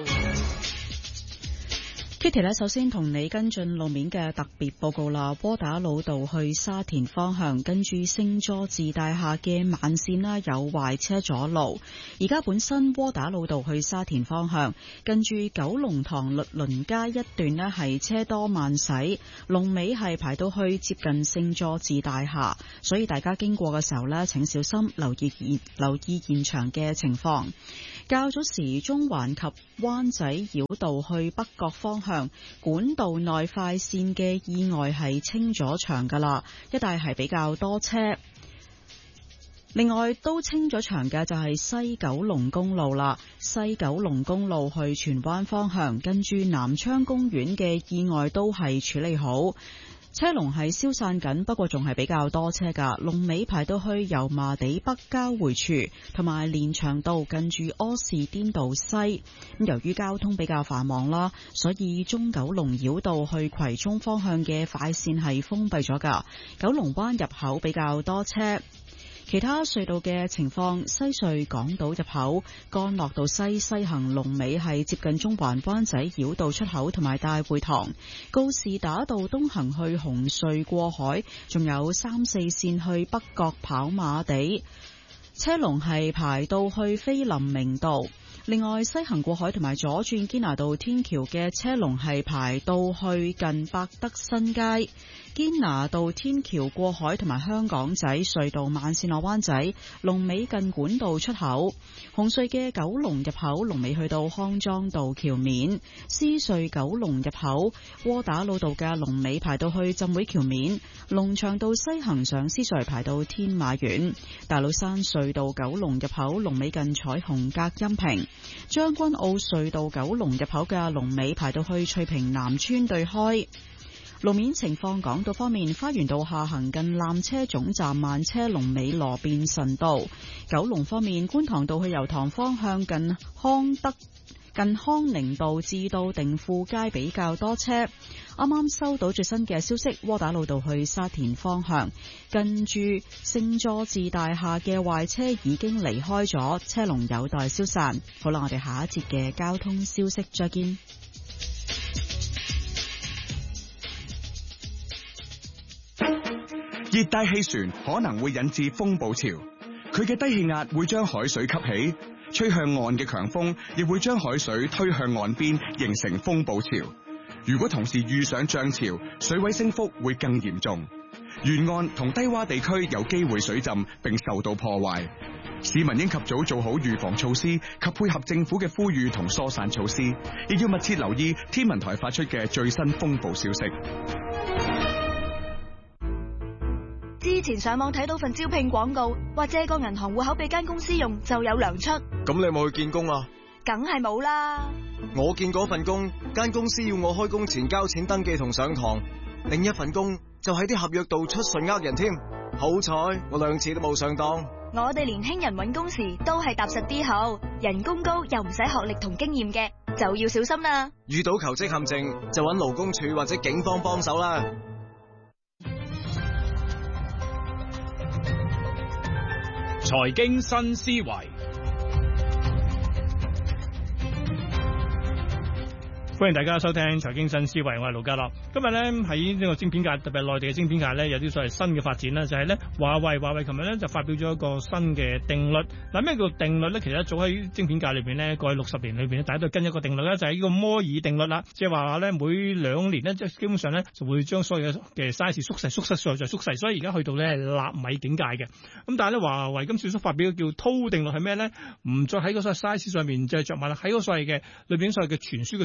Kitty 呢，首先同你跟進路面嘅特別報告啦。窩打老道去沙田方向，跟住聖佐治大廈嘅慢線啦，有壞車阻路。而家本身窩打老道去沙田方向，跟住九龍塘律倫街一段呢係車多慢駛，龍尾係排到去接近聖佐治大廈，所以大家經過嘅時候呢，請小心留意現場嘅情況。較早時中環及灣仔繞道去北角方向管道內快線嘅意外係清咗場㗎啦，一帶係比較多車。另外都清咗場嘅就係西九龍公路啦，西九龍公路去荃灣方向，跟住南昌公園嘅意外都係處理好。車龍係消散緊，不過仲係比較多車噶。龍尾排到去油麻地北交匯處，同埋連翔道近住柯士甸道西。由於交通比較繁忙啦，所以中九龍繞道去葵涌方向嘅快線係封閉咗噶。九龍灣入口比較多車。其他隧道嘅情況，西隧港島入口干諾道西行龍尾係接近中環灣仔繞道出口同埋大會堂，告士打道東行去紅隧過海，仲有3、4線去北角跑馬地，車龍係排到去菲林明道。另外西行過海同埋左轉堅拿道天橋嘅車龍係排到去近百德新街。堅拿道天橋過海同埋香港仔隧道慢線落灣仔，龍尾近管道出口。紅隧嘅九龍入口龍尾去到康莊道橋面。獅隧九龍入口窩打老道嘅龍尾排到去浸會橋面。龍翔道西行上獅隧排到天馬苑。大老山隧道九龍入口龍尾近彩虹隔音屏。將軍澳隧道九龍入口嘅龍尾排到去翠屏南村對開。路面情況，港島方面，花園道下行近纜車總站慢車龍尾羅便臣道。九龍方面，觀塘道去油塘方向近康寧道至到定富街比較多車。啱啱收到最新嘅消息，窩打老道去沙田方向近住聖佐治大廈嘅壞車已經離開咗，車龍有待消散。好啦，我哋下一節嘅交通消息再見。 熱帶氣旋可能會引致風暴潮，佢嘅低氣壓會將海水吸起，吹向岸嘅強風亦會將海水推向岸邊，形成風暴潮。如果同時遇上漲潮，水位升幅會更嚴重，沿岸同低洼地區有機會水浸並受到破壞。市民應及早做好預防措施及配合政府嘅呼籲同疏散措施，亦要密切留意天文台發出嘅最新風暴消息。 之前上網睇到份招聘廣告，話借個銀行戶口俾間公司用就有糧出。 咁你有冇去見工啊？ 梗係冇啦。 我見嗰份工，間公司要我開工前交錢登記同上堂，另一份工就喺啲合約度出信呃人添。好彩我2次都冇上當。 我哋年輕人搵工時都係踏實啲好，人工高又唔使學歷同經驗嘅，就要小心啦。 遇到求職陷阱就搵勞工處或者警方幫手啦。 財經新思維，歡迎大家收聽財經新思維，我係盧家樂。今日咧喺呢個晶片界，特別係內地嘅晶片界咧，有啲所謂新嘅發展啦，就係咧華為琴日咧就發表咗一個新嘅定律。嗱，咩叫定律咧？其實早喺晶片界裏邊咧，過去60年裏邊咧，大家都跟一個定律咧，就係呢個摩爾定律啦。即係話咧，每2年咧，即係基本上咧就會將所有嘅 size 縮細，再縮細。所以而家去到咧納米境界嘅。咁但係咧，華為今次所發表嘅叫濤定律係咩咧？唔再喺個所謂 size 上面就係着墨啦，喺個所謂嘅裏邊所謂嘅傳輸嘅速度方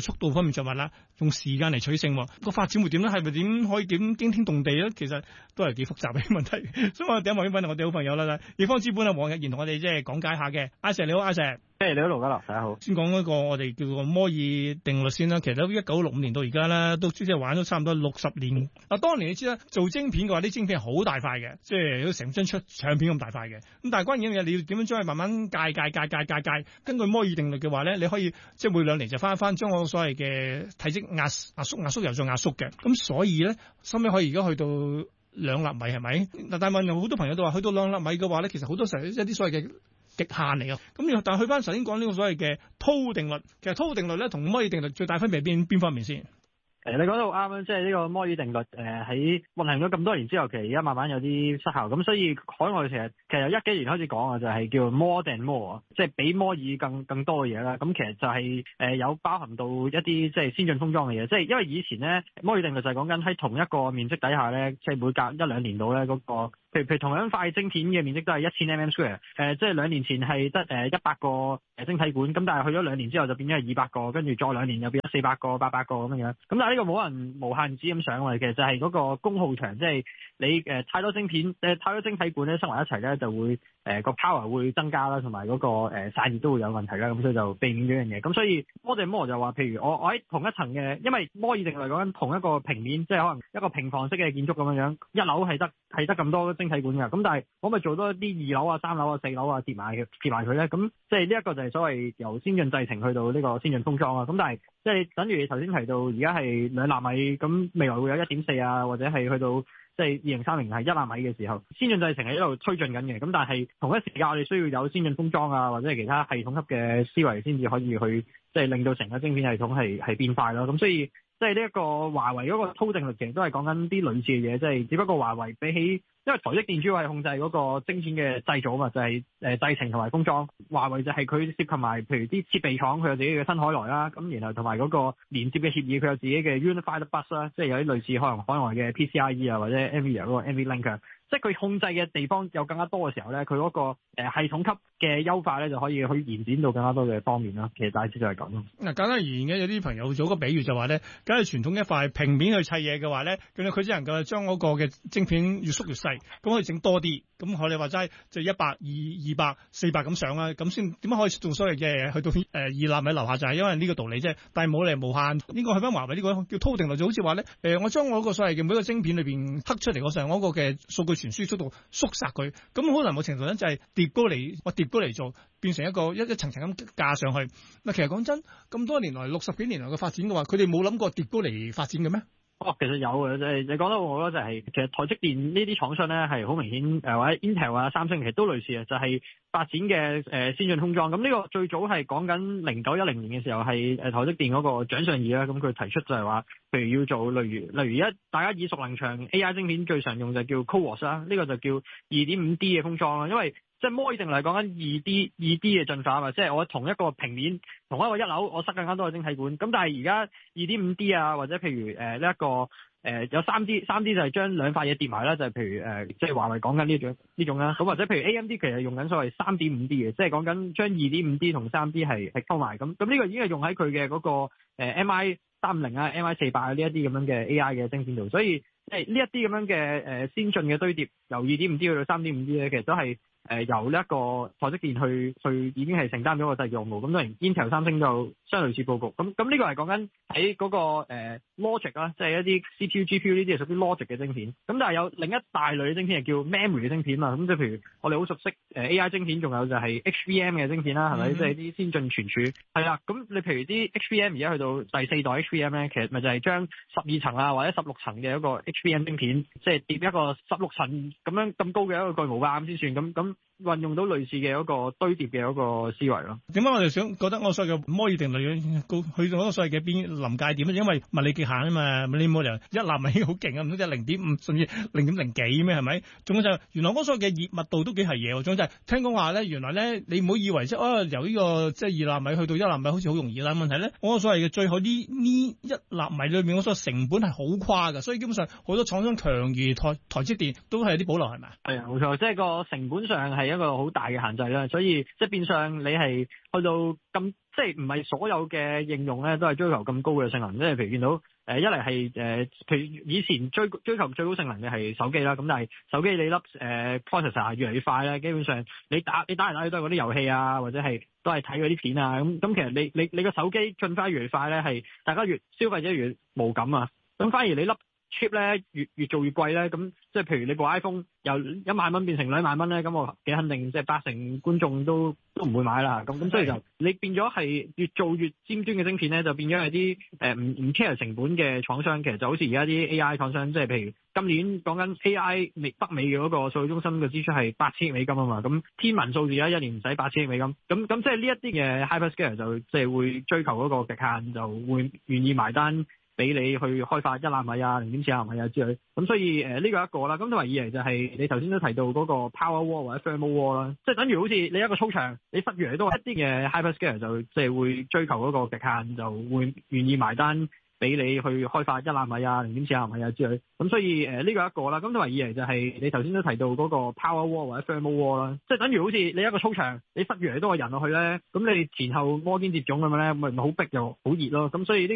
方面就話啦，用時間嚟取勝，個發展會點咧？係咪點可以點驚天動地咧？其實都係幾複雜嘅問題。所以我哋第一問我哋好朋友啦，易方資本啊，黃日賢同我哋即係講解下嘅。阿 Sir 你好，阿 Sir。 你好，盧家樂，大家好。先講嗰個我哋叫做摩爾定律先啦。其實喺1965年到而家咧，都即係玩咗差唔多60年。當年你知啦，做晶片嘅話，啲晶片係好大塊嘅，即係都成張出唱片咁大塊嘅。咁但係關鍵嘅嘢，你要點樣將佢慢慢界？根據摩爾定律嘅話咧，你可以即係每2年就翻將我所謂嘅體積壓縮又再壓縮嘅。咁所以咧，收尾可以而家去到2納米係咪？嗱，但係好多朋友都話，去到2納米嘅話咧，其實好多時候一啲所謂嘅極限嚟㗎。咁但係去翻頭先講呢個所謂嘅濤定律，其實濤定律咧同摩爾定律最大分別係邊方面先？ 你講得好啱啦，即係呢個摩爾定律喺運行咗咁多年之後，其實而家慢慢有啲失效。咁所以海外其實由10幾年開始講啊，就係叫 more than more， 即係比摩爾更多嘅嘢啦。咁其實就係有包含到一啲即係先進封裝嘅嘢。即係因為以前咧摩爾定律就係講緊喺同一個面積底下咧，即係每隔1-2年度咧嗰個。譬如同樣塊晶片嘅面積都係1000 mm²，即係2年前係得100個晶體管，咁但係去咗2年之後就變咗係200個，跟住再2年又變咗400個、800個咁樣。咁但係呢個冇人無限制咁上嘅，其實就係嗰個功耗長，即係你太多晶片、太多晶體管咧，生埋一齊咧就會個 power 會增加啦，同埋嗰個散熱都會有問題啦，咁所以就避免咗樣嘢。咁所以摩定摩就話，譬如我喺同一層嘅，因為摩爾定律嚟講緊同一個平面，即係可能一個平房式嘅建築咁樣，一樓係得咁多晶體管㗎，咁但係我咪做多一啲2樓啊、3樓啊、4樓啊疊埋佢咧，咁即係呢一個就係所謂由先進製程去到呢個先進封裝啊。咁但係即係等於你頭先提到，而家係2納米，咁未來會有1.4啊，或者係去到即係2030係1納米嘅時候，先進製程係一路推進緊嘅。咁但係同一時間我哋需要有先進封裝啊，或者係其他系統級嘅思維先至可以去即係令到成個晶片系統係變快咯。咁所以即係呢一個華為嗰個濤定律其實都係講緊啲類似嘅嘢，即係只不過華為比起因為台積電主要係控制嗰個晶片嘅製造啊嘛，就係製程同埋封裝。華為就係佢涉及埋，譬如啲設備廠佢有自己嘅新海來啦，咁然後同埋嗰個連接嘅協議佢有自己嘅 Unified Bus 啦，即係有啲類似可能海外嘅 PCIe 啊或者 NVIDIA 嗰個 NVLink。即係佢控制嘅地方有更加多嘅時候咧，佢嗰個系統級嘅優化咧就可以去延展到更加多嘅方面啦。其實大致就係咁咯。嗱，簡單而言嘅有啲朋友做個比喻就話咧，假如傳統一塊平面去砌嘢嘅話咧，咁佢只能夠將嗰個嘅晶片越縮越細，咁可以整多啲。咁我哋話齋就100、200、400咁上啦，咁先點解可以做所謂嘅去到2納米樓下就係因為呢個道理啫。但係冇理由無限應該去翻華為呢個叫濤定律，就好似話咧我將我嗰個所謂嘅每個晶片裏邊刻出嚟嗰時候我嗰個嘅數據傳輸速度縮窄佢，咁可能某程度咧就係疊高嚟做，變成一個一層層咁架上去。嗱，其實講真，咁多年來60幾年來嘅發展嘅話，佢哋冇諗過疊高嚟發展嘅咩？其實有嘅，即係你講得好就係其實台積電呢啲廠商咧係好明顯或者 Intel 啊、三星其實都類似嘅，就係發展嘅先進封裝。咁呢個最早係講緊0910年嘅時候係台積電嗰個蔣尚義啦，咁佢提出就係話，譬如要做例如而家大家耳熟能詳 AI 晶片最常用就叫 CoWoS 啦，呢個就叫 2.5D 嘅封裝啦，因為即係摩爾定律嚟講緊 2D 嘅進化啊嘛，即係我同一個平面同一個1樓我塞更加多嘅晶體管，咁但係而家 2.5D 啊或者譬如呢一個有 3D 就係將兩塊嘢疊埋啦，就係譬如即係華為講緊呢種啦，咁或者譬如 AMD 其實用緊所謂 3.5D 嘅，即係講緊將 2.5D 同 3D 係溝埋，咁呢個已經係用喺佢嘅嗰個MI350啊、MI48啊呢一啲咁樣嘅 AI 嘅晶片度，所以即係呢一啲咁樣嘅先進嘅堆疊，由 2.5D 去到 3.5D 咧，其實都係由呢一個台積電去已經係承擔咗個製造任務，咁當然 Intel 三星就相類似佈局，咁呢個係講緊喺嗰個logic 啦，即係一啲 CPU、GPU 呢啲係屬於 logic 嘅晶片，咁但係有另一大類嘅晶片係叫 memory 嘅晶片嘛，咁即係譬如我哋好熟悉AI 晶片，仲有就係 HBM 嘅晶片啦，係咪？即係啲先進存儲係啦，咁你譬如啲 HBM 而家去到第4代 HBM 咧，其實咪就係將12層啊或者16層嘅一個 HBM 晶片，即係疊一個16層咁高嘅一個巨無霸先算，咁運用到類似嘅一個堆疊嘅一個思維咯。點解我哋想覺得我所謂嘅摩爾定律去到嗰個所謂嘅邊臨界點咧？因為物理極限啊嘛，你冇理由1納米已經好勁啊，唔通即係0.5甚至0.0幾咩？係咪？仲有就原來嗰所謂嘅熱密度都幾係嘢喎。總之係聽講話咧，原來咧你唔好以為即係由呢個即係2納米去到1納米好似好容易啦。問題咧，我所謂嘅最後呢1納米裏面嗰個成本係好誇㗎，所以基本上好多廠商強如台積電都係有啲保留係咪？係啊，冇錯，即係個成本上係一個好大嘅限制啦，所以即係變相你係去到咁即係唔係所有嘅應用咧都係追求咁高嘅性能，即係譬如見到一嚟係譬如以前追求最高性能嘅係手機啦，咁但係手機你粒processor 越嚟越快咧，基本上你打嚟打去都係嗰啲遊戲啊，或者係都係睇嗰啲片啊，咁其實你個手機進化越嚟越快咧，係大家消費者越無感啊，咁反而你粒 chip 咧越做越貴咧，咁即係譬如你部 iPhone 由1萬蚊變成2萬蚊咧，咁我幾肯定即係80%觀眾都唔會買啦。咁所以就你變咗係越做越尖端嘅晶片咧，就變咗係啲唔 care 成本嘅廠商，其實就好似而家啲 AI 廠商，即係譬如今年講緊 AI 北美嘅嗰個數據中心嘅支出係8000億美金啊嘛，咁天文數字啊，一年唔使8000億美金，咁即係呢一啲嘅 hyperscaler 就即係會追求嗰個極限，就會願意埋單俾你去開發1納米啊、0.4納米啊之類，咁所以呢個一個啦，咁同埋二嚟就係你頭先都提到嗰個 power wall 或者 thermal wall 啦，即係等於好似你一個操場，你忽越嚟都一啲嘅 hyperscaler 就即係會追求嗰個極限，就會願意埋單俾你去開發1納米啊、0.4納米啊之類，咁所以呢個一個啦，咁同埋二嚟就係你頭先都提到嗰個 power wall 或者 thermal wall 啦，即係等於好似你一個操場，你忽越嚟多個人落去咧，咁你前後摩肩接踵咁樣咧，咪好逼又好熱咯，咁所以